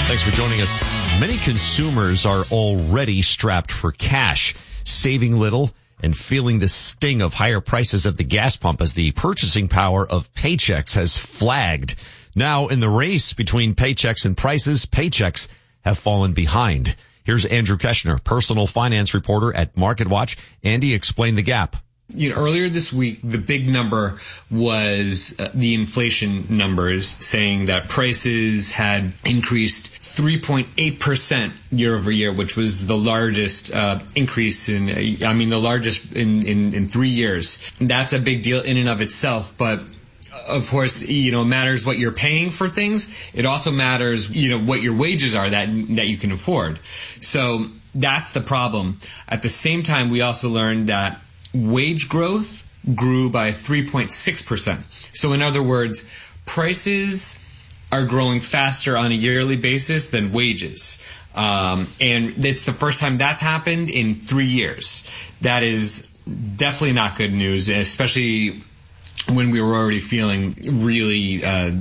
Thanks for joining us. Many consumers are already strapped for cash, saving little and feeling the sting of higher prices at the gas pump as the purchasing power of paychecks has flagged. Now, in the race between paychecks and prices, paychecks have fallen behind. Here's Andrew Keshner, personal finance reporter at MarketWatch. Andy, explain the gap. Earlier this week, the big number was the inflation numbers, saying that prices had increased 3.8% year over year, which was the largest increase the largest in 3 years. That's a big deal in and of itself, but of course, it matters what you're paying for things. It also matters, what your wages are that you can afford. So that's the problem. At the same time, we also learned that wage growth grew by 3.6%. So in other words, prices are growing faster on a yearly basis than wages. And it's the first time that's happened in 3 years. That is definitely not good news, especially when we were already feeling really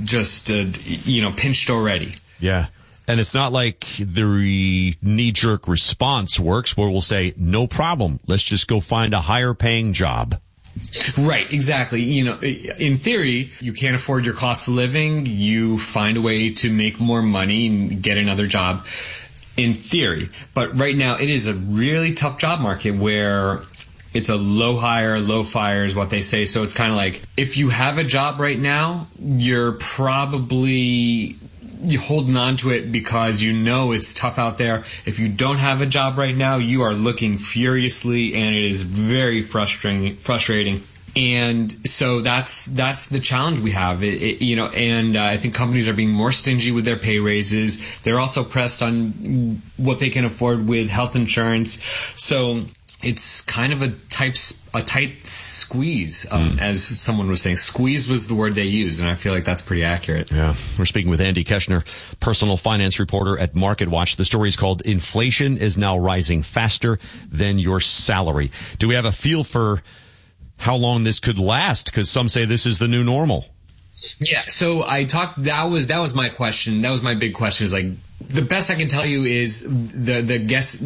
pinched already. Yeah. And it's not like the knee-jerk response works where we'll say, no problem, let's just go find a higher-paying job. Right, exactly. In theory, you can't afford your cost of living. You find a way to make more money and get another job. In theory. But right now, it is a really tough job market where it's a low hire, low fire is what they say. So it's kind of like, if you have a job right now, you're probably holding on to it because it's tough out there. If you don't have a job right now, you are looking furiously, and it is very frustrating. And so that's the challenge we have. And I think companies are being more stingy with their pay raises. They're also pressed on what they can afford with health insurance. So it's kind of a tight squeeze, as someone was saying. Squeeze was the word they used, and I feel like that's pretty accurate. Yeah. We're speaking with Andy Keshner, personal finance reporter at MarketWatch. The story is called Inflation is Now Rising Faster Than Your Salary. Do we have a feel for how long this could last? Because some say this is the new normal. Yeah, so that was my question. That was my big question, is like, the best I can tell you is the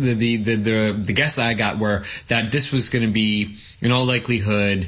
guess I got were that this was going to be, in all likelihood,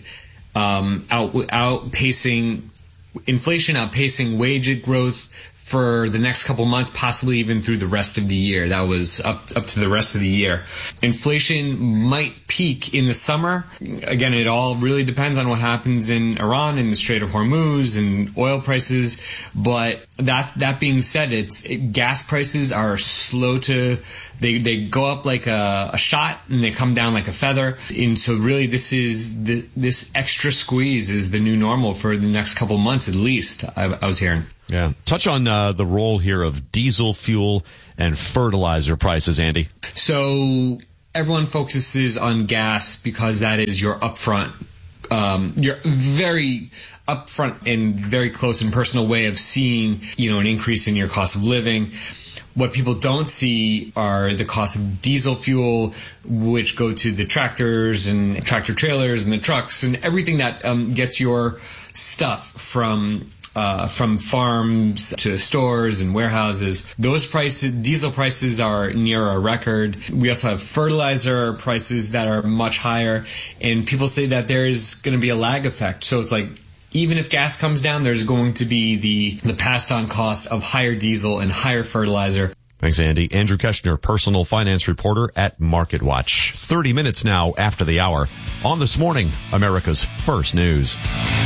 outpacing inflation, outpacing wage growth for the next couple months, possibly even through the rest of the year. That was up to the rest of the year. Inflation might peak in the summer. Again, it all really depends on what happens in Iran and the Strait of Hormuz and oil prices. But that being said, gas prices are slow to, they go up like a shot and they come down like a feather. And so really this extra squeeze is the new normal for the next couple months at least, I was hearing. Yeah. Touch on the role here of diesel fuel and fertilizer prices, Andy. So everyone focuses on gas because that is your upfront, your very upfront and very close and personal way of seeing, an increase in your cost of living. What people don't see are the cost of diesel fuel, which go to the tractors and tractor trailers and the trucks and everything that gets your stuff from farms to stores and warehouses. Those diesel prices are near a record. We also have fertilizer prices that are much higher, and people say that there's going to be a lag effect. So it's like, even if gas comes down, there's going to be the passed on cost of higher diesel and higher fertilizer. Thanks, Andy. Andrew Keshner, personal finance reporter at MarketWatch. 30 minutes now after the hour on This Morning, America's First News.